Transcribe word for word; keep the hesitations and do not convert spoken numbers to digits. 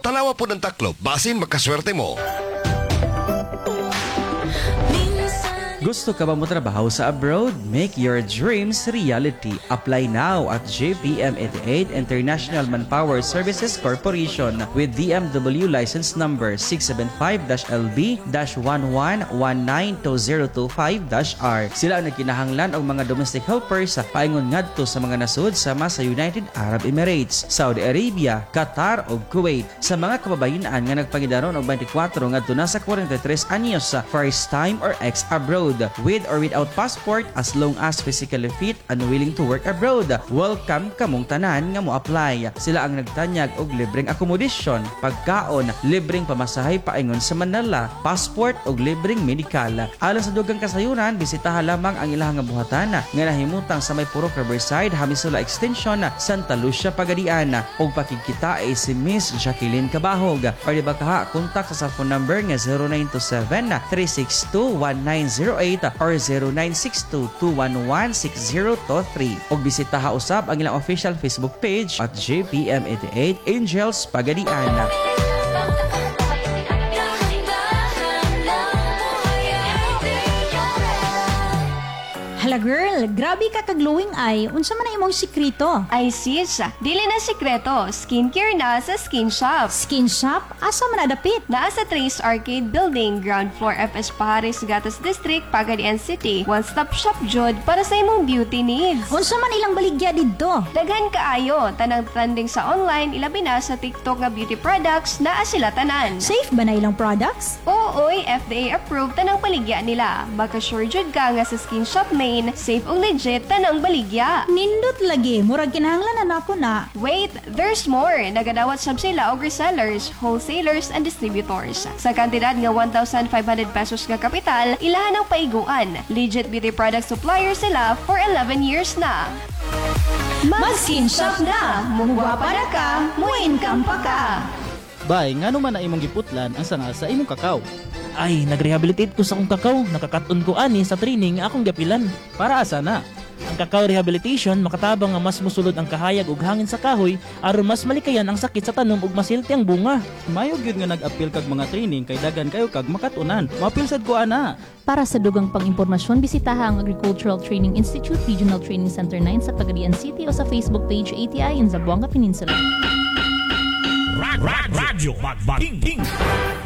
Tanawa po ng taklob, basin makaswerte mo. Gusto ka ba mo trabaho sa abroad? Make your dreams reality. Apply now at J P M eighty-eight International Manpower Services Corporation with D M W license number six seven five L B one one one nine two zero two five R. Sila ang nagkinahanglan og mga domestic helpers sa paingon ngadto sa mga nasud sama sa United Arab Emirates, Saudi Arabia, Qatar ug Kuwait. Sa mga kababayan nga nagpangidaron og twenty-four ngadto na sa forty-three anyos sa first time or ex abroad with or without passport as long as physically fit and willing to work abroad. Welcome kamong tanan nga mo apply. Sila ang nagtanyag og libreng accommodation, pagkaon, libreng pamasahe paingon sa Manila, passport og libreng medikal. Alang sa dugang kasayuran, bisitaha lamang ang ilahang buhatan nga nahimutang sa may Purok Riverside, Hamisula Extension, Santa Lucia, Pagadian. Og pakikita ay si Miss Jacqueline Cabahog. Or di ba kaha, kontak sa phone number nga zero nine two seven three six two one nine zero eight or zero nine six two two one one six zero two three. Og bisitaha usab ang ilang official Facebook page at J P M eighty-eight Angels Pagadian. Hala girl, grabe ka kag-glowing eye. Unsa man na imong sikreto? Ay sis, dili na sikreto. Skincare na sa Skin Shop. Skin shop? Asa man nadapit? Naa sa Trace Arcade Building, ground floor F S Pahares, Gatas District, Pagadian City. One-stop shop jud para sa imong beauty needs. Unsa man ilang baligya didto? Daghan kaayo, tanang trending sa online, ilabi na sa TikTok nga beauty products, naa sila tanan. Safe ba na ilang products? Ooy, F D A approved tanang baligya nila. Makasure jud ka nga sa Skin Shop main, safe ug legit tanang baligya. Nindot lagi, murag kinahanglan na ako na. Wait, there's more. Nagadawat sab sila og resellers, wholesalers, and distributors. Sa kantidad nga one thousand five hundred pesos nga kapital, ilahan ang paiguan. Legit beauty product supplier sila for eleven years na. Mag-Skin Shop na! Mugwapa na ka, mo-income pa ka! Bay, ngano man na imong giputlan ang sanga sa imong kakao? Ay, nag-rehabilitate ko sa akong kakao. Nakakaton ko ani sa training nga akong gapilan. Para asa na? Ang kakao rehabilitation makatabang nga mas musulod ang kahayag ug hangin sa kahoy aron mas malikayan ang sakit sa tanom ug masilti ang bunga. Mayo gyud nga nag-apil kag mga training kay dagan kayo kag makatunan. Mapil sad ko ana. Para sa dugang pang-impormasyon, bisitaha ang Agricultural Training Institute Regional Training Center nine sa Pagadian City o sa Facebook page A T I in Zamboanga Peninsula. Radyo Magbating